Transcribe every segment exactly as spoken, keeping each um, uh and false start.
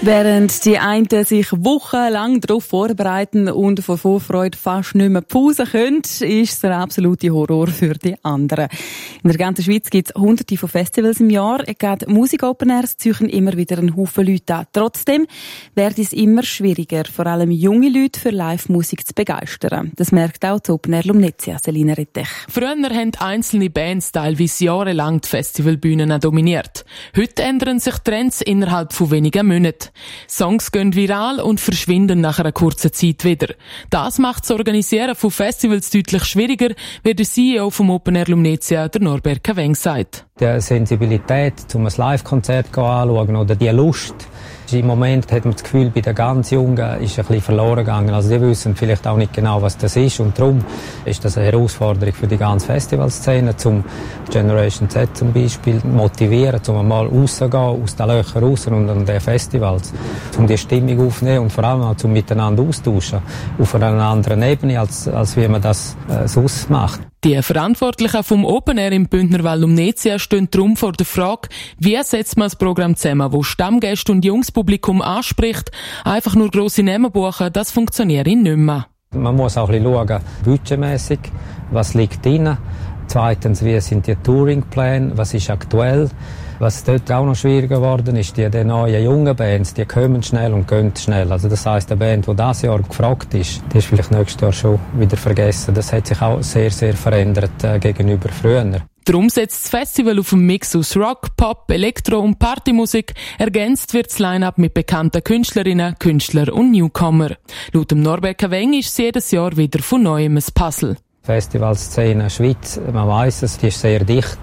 Während die einen sich wochenlang darauf vorbereiten und vor Vorfreude fast nicht mehr pausen können, ist es der absolute Horror für die anderen. In der ganzen Schweiz gibt es hunderte von Festivals im Jahr. Gerade Musik-Open-Airs ziehen immer wieder einen Haufen Leute an. Trotzdem wird es immer schwieriger, vor allem junge Leute für Live-Musik zu begeistern. Das merkt auch die Open-Air Lumnezia, Selina Rettich. Früher haben einzelne Bands teilweise jahrelang die Festivalbühnen dominiert. Heute ändern sich Trends innerhalb von wenigen Monaten. Songs gehen viral und verschwinden nach einer kurzen Zeit wieder. Das macht das Organisieren von Festivals deutlich schwieriger, wie der C E O vom Open Air Lumnezia, der Norbert Caveng, sagt. Die Sensibilität, um ein Live-Konzert anzuschauen oder die Lust. Im Moment hat man das Gefühl, bei den ganz Jungen ist ein bisschen verloren gegangen. Also die wissen vielleicht auch nicht genau, was das ist. Und darum ist das eine Herausforderung für die ganze Festivalszene, zum Generation Z zum Beispiel motivieren, um mal rauszugehen, aus den Löchern raus und an den Festivals, um die Stimmung aufzunehmen und vor allem auch zum Miteinander austauschen. Auf einer anderen Ebene, als, als wie man das äh, sonst macht. Die Verantwortlichen vom Open Air im Bündnerwald Lumnezia stehen darum vor der Frage, wie setzt man das Programm zusammen, wo Stammgäste und junges Publikum anspricht. Einfach nur grosse Namen buchen, das funktioniert nicht mehr. Man muss auch ein bisschen schauen, budgetmässig, was liegt drin. Zweitens, wie sind die Touringpläne, was ist aktuell. Was dort auch noch schwieriger geworden ist, die, die neuen jungen Bands, die kommen schnell und gehen schnell. Also das heisst, eine Band, die dieses Jahr gefragt ist, die ist vielleicht nächstes Jahr schon wieder vergessen. Das hat sich auch sehr, sehr verändert äh, gegenüber früher. Darum setzt das Festival auf einen Mix aus Rock, Pop, Elektro und Partymusik. Ergänzt wird das Line-up mit bekannten Künstlerinnen, Künstlern und Newcomer. Laut dem Norbert Caveng ist es jedes Jahr wieder von neuem ein Puzzle. Die Festivalszene Schweiz, man weiss es, die ist sehr dicht.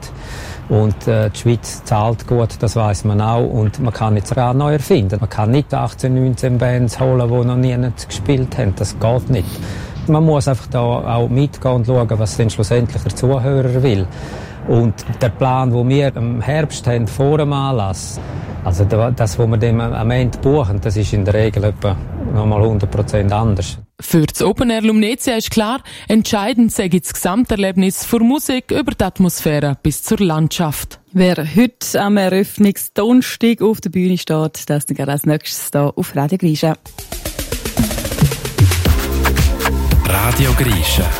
Und äh, die Schweiz zahlt gut, das weiss man auch. Und man kann jetzt auch neu erfinden. Man kann nicht achtzehn, neunzehn Bands holen, die noch nie gespielt haben. Das geht nicht. Man muss einfach da auch mitgehen und schauen, was denn schlussendlich der Zuhörer will. Und der Plan, den wir im Herbst haben, vor dem Anlass, also das, was wir dem am Ende buchen, das ist in der Regel etwa nochmal hundert Prozent anders. Für das Open Air Lumnezia ist klar, entscheidend sei das Gesamterlebnis von Musik über die Atmosphäre bis zur Landschaft. Wer heute am Eröffnungsdonnerstag auf der Bühne steht, das dann gerade als nächstes hier auf Radio Grisha. Radio Grisha.